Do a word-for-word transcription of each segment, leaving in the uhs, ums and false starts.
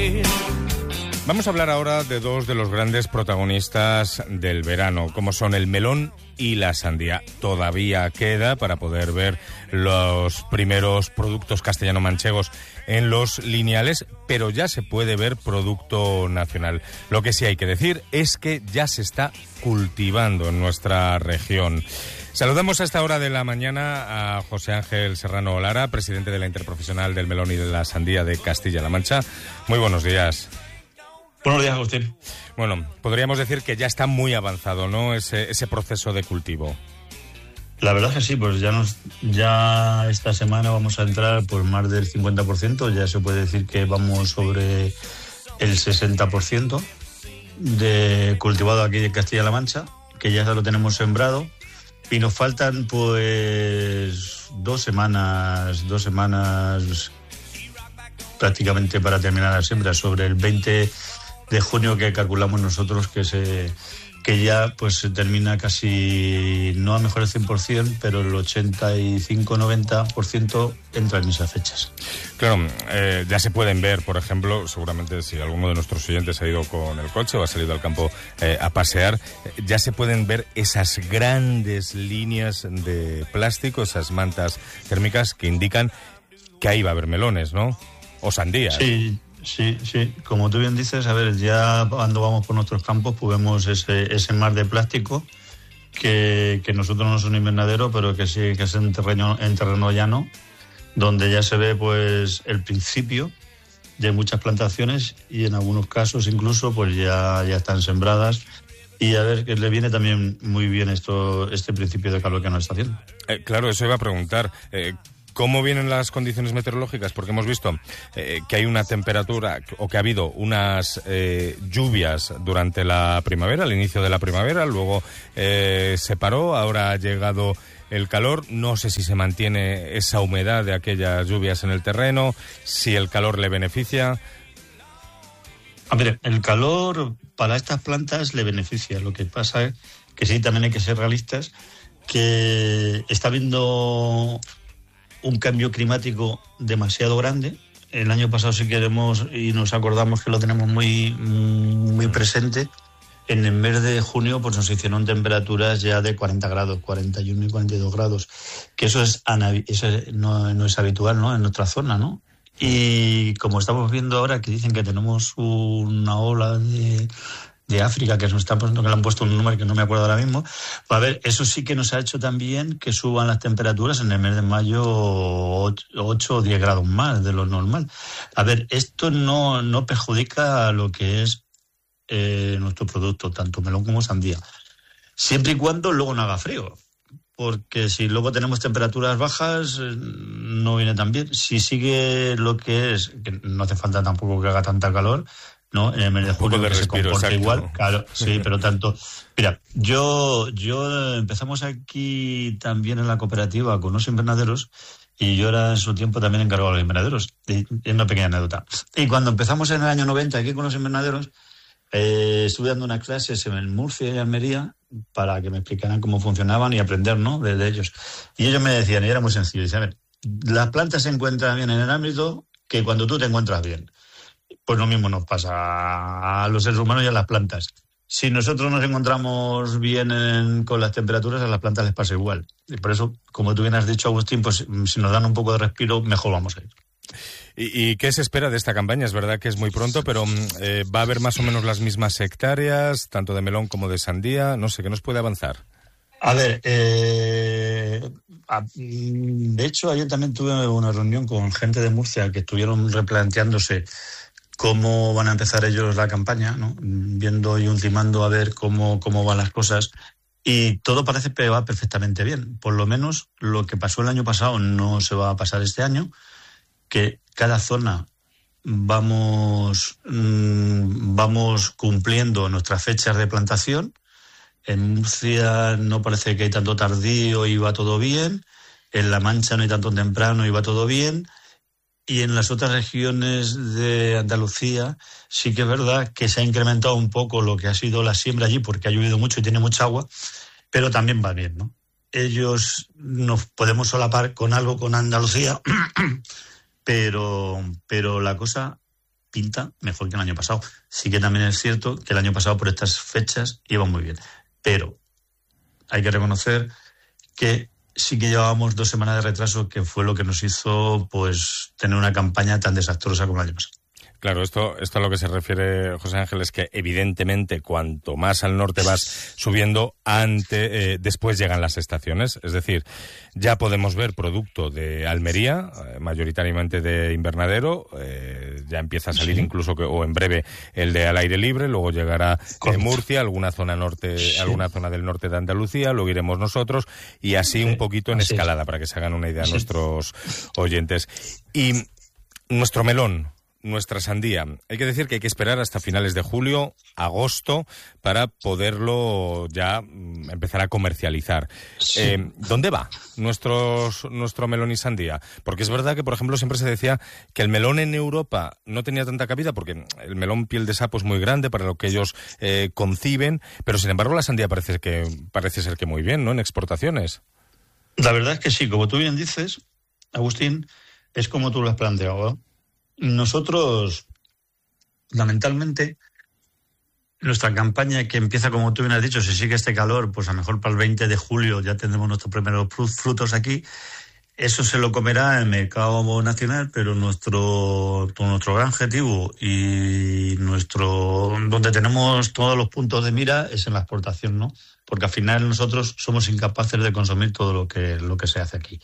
Vamos a hablar ahora de dos de los grandes protagonistas del verano, como son el melón y la sandía. Todavía queda para poder ver los primeros productos castellano-manchegos en los lineales, pero ya se puede ver producto nacional. Lo que sí hay que decir es que ya se está cultivando en nuestra región. Saludamos a esta hora de la mañana a José Ángel Serrano Lara, presidente de la Interprofesional del Melón y de la Sandía de Castilla-La Mancha. Muy buenos días. Buenos días, Agustín. Bueno, podríamos decir que ya está muy avanzado, ¿no?, ese, ese proceso de cultivo. La verdad es que sí, pues ya nos, ya esta semana vamos a entrar por más del cincuenta por ciento, ya se puede decir que vamos sobre el sesenta por ciento de cultivado aquí de Castilla-La Mancha, que ya lo tenemos sembrado, y nos faltan pues dos semanas, dos semanas prácticamente para terminar la siembra, sobre el veinte de junio que calculamos nosotros que se que ya pues se termina casi, no a mejor el cien por ciento, pero el ochenta y cinco a noventa por ciento entra en esas fechas. Claro, eh, ya se pueden ver, por ejemplo, seguramente si alguno de nuestros oyentes ha ido con el coche o ha salido al campo eh, a pasear, ya se pueden ver esas grandes líneas de plástico, esas mantas térmicas que indican que ahí va a haber melones, ¿no? O sandías. Sí. Sí, sí, como tú bien dices, a ver, ya cuando vamos por nuestros campos pues vemos ese, ese mar de plástico que, que nosotros no es un invernadero, pero que sí que es en terreno, en terreno llano, donde ya se ve pues el principio de muchas plantaciones y en algunos casos incluso pues ya, ya están sembradas. Y a ver, que le viene también muy bien esto, este principio de calor que nos está haciendo. Eh, claro, eso iba a preguntar. Eh, ¿Cómo vienen las condiciones meteorológicas? Porque hemos visto eh, que hay una temperatura, o que ha habido unas eh, lluvias durante la primavera, al inicio de la primavera, luego eh, se paró, ahora ha llegado el calor. No sé si se mantiene esa humedad de aquellas lluvias en el terreno, si el calor le beneficia. A ver, el calor para estas plantas le beneficia. Lo que pasa es que sí, también hay que ser realistas, que está habiendo un cambio climático demasiado grande. El año pasado, si queremos y nos acordamos que lo tenemos muy, muy presente, en el mes de junio pues nos hicieron temperaturas ya de cuarenta grados, cuarenta y uno y cuarenta y dos grados, que eso es, eso no, no es habitual, ¿no?, en nuestra zona, ¿no? Y como estamos viendo ahora que dicen que tenemos una ola de, de África, que nos están poniendo, que le han puesto un número que no me acuerdo ahora mismo, pues a ver, eso sí que nos ha hecho también que suban las temperaturas en el mes de mayo ocho o diez grados más de lo normal. A ver, esto no, no perjudica a lo que es eh, nuestro producto, tanto melón como sandía, siempre y cuando luego no haga frío. Porque si luego tenemos temperaturas bajas, no viene tan bien. Si sigue lo que es, que no hace falta tampoco que haga tanta calor, ¿no? En el mes de junio de que respiro, se comporta exacto. Igual, claro, sí, pero tanto. Mira, yo, yo empezamos aquí también en la cooperativa con unos invernaderos, y yo era en su tiempo también encargado de los invernaderos. Y, y una pequeña anécdota. Y cuando empezamos en el año noventa aquí con los invernaderos, eh, estuve dando unas clases en Murcia y Almería para que me explicaran cómo funcionaban y aprender, ¿no?, de, de ellos. Y ellos me decían, y era muy sencillo, decían, a ver, las plantas se encuentran bien en el ámbito que cuando tú te encuentras bien. Pues lo mismo nos pasa a los seres humanos y a las plantas. Si nosotros nos encontramos bien en, con las temperaturas, a las plantas les pasa igual. Y por eso, como tú bien has dicho, Agustín, pues si nos dan un poco de respiro, mejor vamos a ir. ¿Y, y qué se espera de esta campaña? Es verdad que es muy pronto, pero eh, ¿va a haber más o menos las mismas hectáreas, tanto de melón como de sandía? No sé, ¿qué nos puede avanzar? A ver, eh, a, de hecho, ayer también tuve una reunión con gente de Murcia que estuvieron replanteándose cómo van a empezar ellos la campaña, ¿no?, viendo y ultimando a ver cómo, cómo van las cosas. Y todo parece que va perfectamente bien. Por lo menos lo que pasó el año pasado no se va a pasar este año, que cada zona vamos, mmm, vamos cumpliendo nuestras fechas de plantación. En Murcia no parece que hay tanto tardío y va todo bien. En La Mancha no hay tanto temprano y va todo bien. Y en las otras regiones de Andalucía sí que es verdad que se ha incrementado un poco lo que ha sido la siembra allí, porque ha llovido mucho y tiene mucha agua, pero también va bien, ¿no? Ellos nos podemos solapar con algo con Andalucía, pero, pero la cosa pinta mejor que el año pasado. Sí que también es cierto que el año pasado por estas fechas iba muy bien, pero hay que reconocer que sí que llevábamos dos semanas de retraso, que fue lo que nos hizo pues tener una campaña tan desastrosa como el año pasado. Claro, esto, esto a lo que se refiere, José Ángel, es que evidentemente cuanto más al norte vas subiendo, ante, eh, después llegan las estaciones. Es decir, ya podemos ver producto de Almería, eh, mayoritariamente de invernadero, eh, ya empieza a salir sí. incluso, que, o en breve, el de al aire libre, luego llegará eh, Murcia, alguna zona norte, sí. alguna zona del norte de Andalucía, luego iremos nosotros, y así sí. un poquito en así escalada, es. Para que se hagan una idea sí. nuestros oyentes. Y nuestro melón, nuestra sandía. Hay que decir que hay que esperar hasta finales de julio, agosto, para poderlo ya mm, empezar a comercializar. Sí. Eh, ¿Dónde va nuestros, nuestro melón y sandía? Porque es verdad que, por ejemplo, siempre se decía que el melón en Europa no tenía tanta cabida porque el melón piel de sapo es muy grande para lo que ellos eh, conciben, pero sin embargo la sandía parece que parece ser que muy bien, ¿no? En exportaciones. La verdad es que sí, como tú bien dices, Agustín, es como tú lo has planteado, ¿eh? Nosotros, lamentablemente, nuestra campaña, que empieza, como tú bien has dicho, si sigue este calor, pues a lo mejor para el veinte de julio ya tendremos nuestros primeros frutos aquí. Eso se lo comerá el mercado nacional, pero nuestro, nuestro gran objetivo y nuestro donde tenemos todos los puntos de mira es en la exportación, ¿no? Porque al final nosotros somos incapaces de consumir todo lo que, lo que se hace aquí.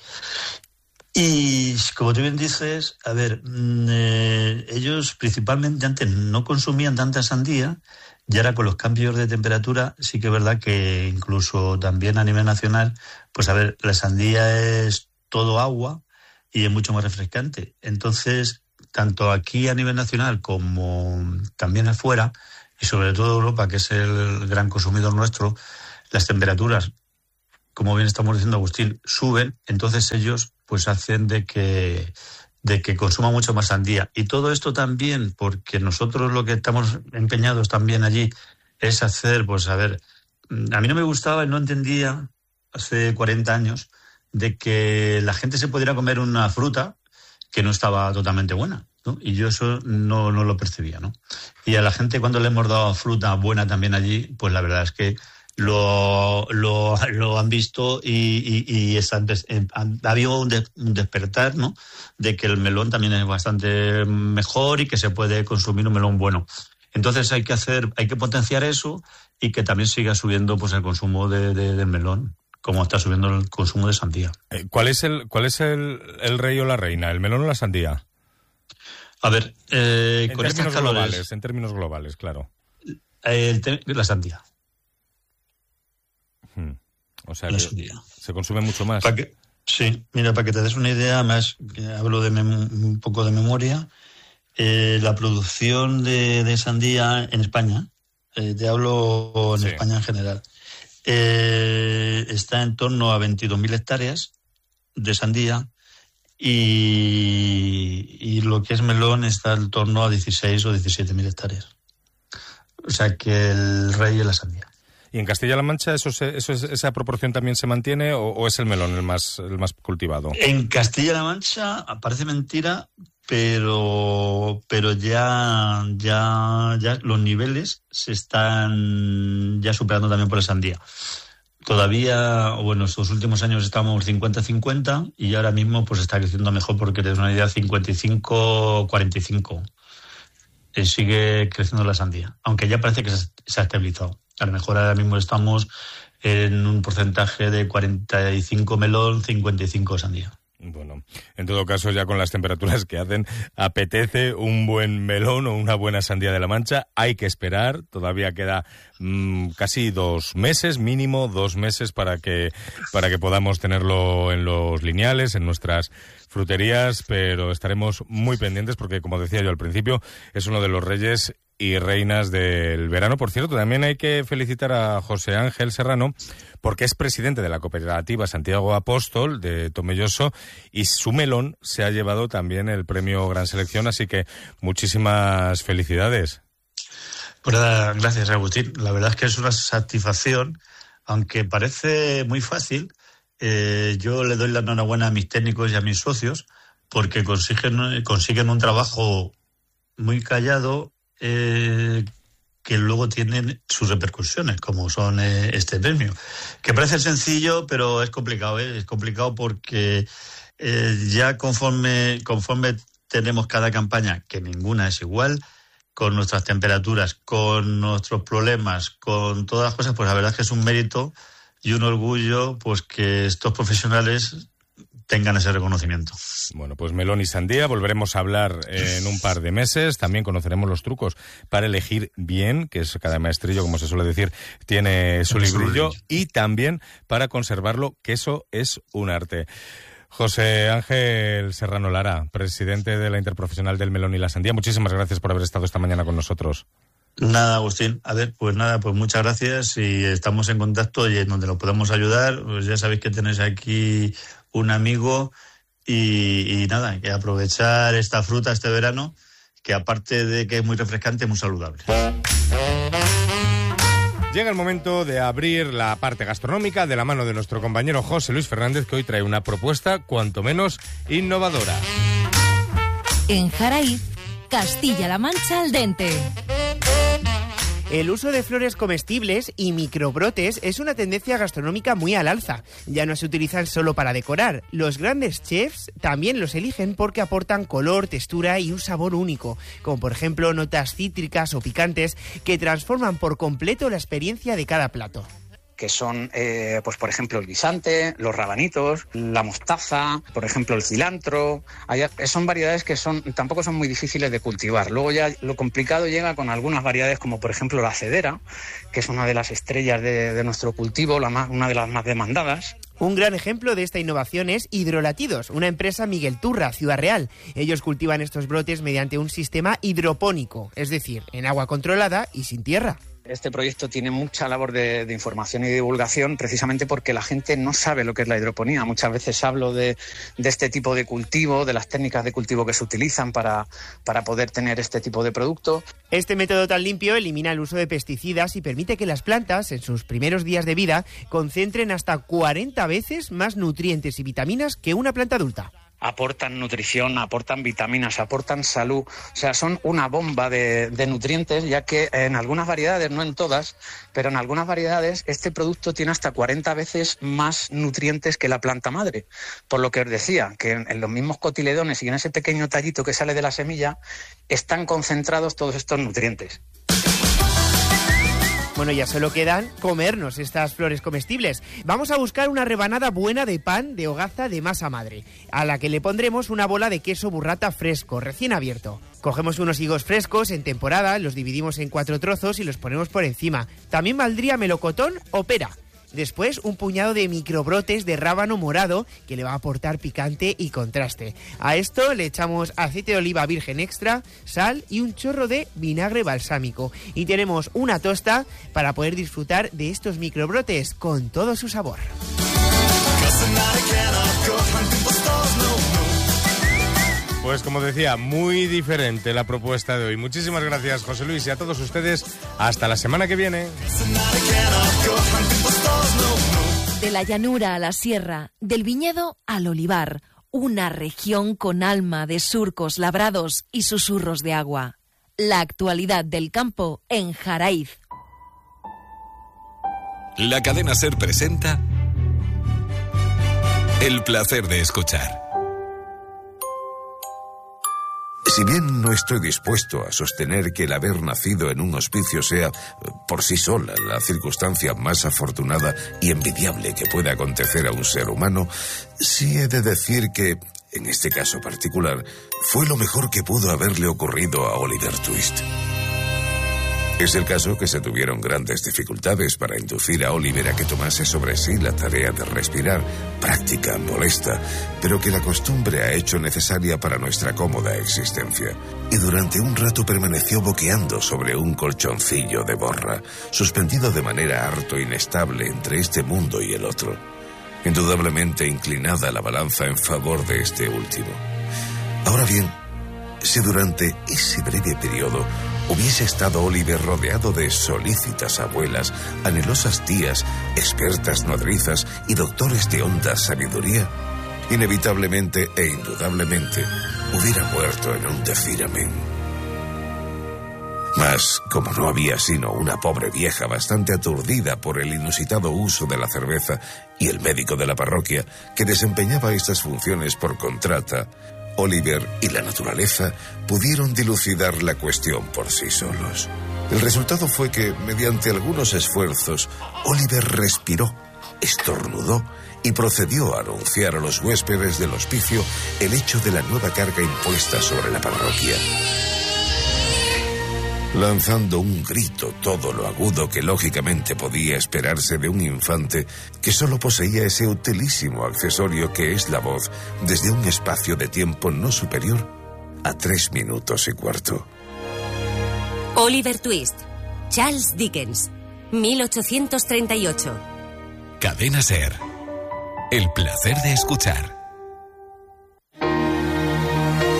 Y como tú bien dices, a ver, eh, ellos principalmente antes no consumían tanta sandía, y ahora con los cambios de temperatura sí que es verdad que incluso también a nivel nacional, pues a ver, la sandía es todo agua y es mucho más refrescante. Entonces, tanto aquí a nivel nacional como también afuera, y sobre todo Europa, que es el gran consumidor nuestro, las temperaturas, como bien estamos diciendo, Agustín, suben, entonces ellos pues hacen de que de que consuma mucho más sandía. Y todo esto también porque nosotros lo que estamos empeñados también allí es hacer, pues a ver, a mí no me gustaba y no entendía hace cuarenta años de que la gente se pudiera comer una fruta que no estaba totalmente buena, ¿no? Y yo eso no, no lo percibía, ¿no? Y a la gente cuando le hemos dado fruta buena también allí, pues la verdad es que Lo, lo, lo han visto y, y, y están des, eh, ha habido un, de, un despertar, ¿no? De que el melón también es bastante mejor y que se puede consumir un melón bueno. Entonces hay que hacer, hay que potenciar eso y que también siga subiendo pues el consumo de, de, del melón, como está subiendo el consumo de sandía. ¿Cuál es el, cuál es el, el rey o la reina, el melón o la sandía? A ver, eh, en con términos estas calores, globales, en términos globales, claro. El, la sandía. Hmm. O sea, que se consume mucho más. Para que, sí, mira, para que te des una idea, más que hablo de mem- un poco de memoria, eh, la producción de, de sandía en España, eh, te hablo en sí. España en general, eh, está en torno a veintidós mil hectáreas de sandía y, y lo que es melón está en torno a dieciséis o diecisiete mil hectáreas. O sea que el rey es la sandía. ¿Y en Castilla-La Mancha eso, se, eso es, esa proporción también se mantiene o, o es el melón el más, el más cultivado? En Castilla-La Mancha parece mentira, pero pero ya ya ya los niveles se están ya superando también por la sandía. Todavía, bueno, estos últimos años estábamos cincuenta cincuenta y ahora mismo pues está creciendo mejor porque te das una idea, cincuenta y cinco cuarenta y cinco. Eh, sigue creciendo la sandía, aunque ya parece que se, se ha estabilizado. A lo mejor ahora mismo estamos en un porcentaje de cuarenta y cinco melón, cincuenta y cinco sandía. Bueno, en todo caso, ya con las temperaturas que hacen, apetece un buen melón o una buena sandía de la Mancha. Hay que esperar, todavía queda mmm, casi dos meses, mínimo dos meses para que para que podamos tenerlo en los lineales, en nuestras fruterías, pero estaremos muy pendientes porque, como decía yo al principio, es uno de los reyes y reinas del verano. Por cierto, también hay que felicitar a José Ángel Serrano porque es presidente de la cooperativa Santiago Apóstol de Tomelloso y su melón se ha llevado también el premio Gran Selección, así que muchísimas felicidades. Pues nada, gracias, Agustín. La verdad es que es una satisfacción, aunque parece muy fácil. Eh, yo le doy la enhorabuena a mis técnicos y a mis socios porque consiguen, consiguen un trabajo muy callado, eh, que luego tienen sus repercusiones, como son eh, este premio. Que parece sencillo, pero es complicado, ¿eh? Es complicado porque eh, ya conforme, conforme tenemos cada campaña, que ninguna es igual, con nuestras temperaturas, con nuestros problemas, con todas las cosas, pues la verdad es que es un mérito y un orgullo pues que estos profesionales tengan ese reconocimiento. Bueno, pues melón y sandía, volveremos a hablar en un par de meses. También conoceremos los trucos para elegir bien, que es cada maestrillo, como se suele decir, tiene su librillo, y también para conservarlo, que eso es un arte. José Ángel Serrano Lara, presidente de la Interprofesional del Melón y la Sandía, muchísimas gracias por haber estado esta mañana con nosotros. Nada, Agustín. A ver, pues nada, pues muchas gracias y estamos en contacto y en donde lo podemos ayudar, pues ya sabéis que tenéis aquí un amigo y, y nada, que aprovechar esta fruta este verano, que aparte de que es muy refrescante, es muy saludable. Llega el momento de abrir la parte gastronómica de la mano de nuestro compañero José Luis Fernández, que hoy trae una propuesta cuanto menos innovadora. En Jaraíz, Castilla-La Mancha al dente. El uso de flores comestibles y microbrotes es una tendencia gastronómica muy al alza. Ya no se utilizan solo para decorar. Los grandes chefs también los eligen porque aportan color, textura y un sabor único, como por ejemplo notas cítricas o picantes que transforman por completo la experiencia de cada plato. Que son, eh, pues por ejemplo, el guisante, los rabanitos, la mostaza, por ejemplo, el cilantro. Hay, son variedades que son tampoco son muy difíciles de cultivar. Luego ya lo complicado llega con algunas variedades como, por ejemplo, la cedera, que es una de las estrellas de, de nuestro cultivo, la más, una de las más demandadas. Un gran ejemplo de esta innovación es Hidrolatidos, una empresa Miguel Turra, Ciudad Real. Ellos cultivan estos brotes mediante un sistema hidropónico, es decir, en agua controlada y sin tierra. Este proyecto tiene mucha labor de, de información y divulgación precisamente porque la gente no sabe lo que es la hidroponía. Muchas veces hablo de, de este tipo de cultivo, de las técnicas de cultivo que se utilizan para, para poder tener este tipo de producto. Este método tan limpio elimina el uso de pesticidas y permite que las plantas, en sus primeros días de vida, concentren hasta cuarenta veces más nutrientes y vitaminas que una planta adulta. Aportan nutrición, aportan vitaminas, aportan salud. O sea, son una bomba de, de nutrientes, ya que en algunas variedades, no en todas, pero en algunas variedades este producto tiene hasta cuarenta veces más nutrientes que la planta madre. Por lo que os decía, que en, en los mismos cotiledones y en ese pequeño tallito que sale de la semilla están concentrados todos estos nutrientes. Bueno, ya solo quedan comernos estas flores comestibles. Vamos a buscar una rebanada buena de pan de hogaza de masa madre, a la que le pondremos una bola de queso burrata fresco, recién abierto. Cogemos unos higos frescos en temporada, los dividimos en cuatro trozos y los ponemos por encima. También valdría melocotón o pera. Después, un puñado de microbrotes de rábano morado que le va a aportar picante y contraste. A esto le echamos aceite de oliva virgen extra, sal y un chorro de vinagre balsámico. Y tenemos una tosta para poder disfrutar de estos microbrotes con todo su sabor. Pues como decía, muy diferente la propuesta de hoy. Muchísimas gracias, José Luis, y a todos ustedes. Hasta la semana que viene. De la llanura a la sierra, del viñedo al olivar, una región con alma de surcos labrados y susurros de agua. La actualidad del campo en Jaraíz. La cadena SER presenta El placer de escuchar. Si bien no estoy dispuesto a sostener que el haber nacido en un hospicio sea, por sí sola, la circunstancia más afortunada y envidiable que pueda acontecer a un ser humano, sí he de decir que, en este caso particular, fue lo mejor que pudo haberle ocurrido a Oliver Twist. Es el caso que se tuvieron grandes dificultades para inducir a Oliver a que tomase sobre sí la tarea de respirar, práctica, molesta, pero que la costumbre ha hecho necesaria para nuestra cómoda existencia. Y durante un rato permaneció boqueando sobre un colchoncillo de borra, suspendido de manera harto inestable entre este mundo y el otro. Indudablemente inclinada la balanza en favor de este último. Ahora bien, si durante ese breve periodo hubiese estado Oliver rodeado de solícitas abuelas, anhelosas tías, expertas nodrizas y doctores de honda sabiduría, inevitablemente e indudablemente hubiera muerto en un decir amén. Mas, como no había sino una pobre vieja bastante aturdida por el inusitado uso de la cerveza y el médico de la parroquia, que desempeñaba estas funciones por contrata, Oliver y la naturaleza pudieron dilucidar la cuestión por sí solos. El resultado fue que, mediante algunos esfuerzos, Oliver respiró, estornudó y procedió a anunciar a los huéspedes del hospicio el hecho de la nueva carga impuesta sobre la parroquia. Lanzando un grito todo lo agudo que lógicamente podía esperarse de un infante que solo poseía ese utilísimo accesorio que es la voz desde un espacio de tiempo no superior a tres minutos y cuarto. Oliver Twist, Charles Dickens, mil ochocientos treinta y ocho. Cadena SER. El placer de escuchar.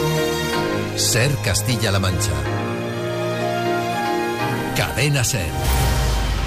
SER Castilla-La Mancha. Cadena SER.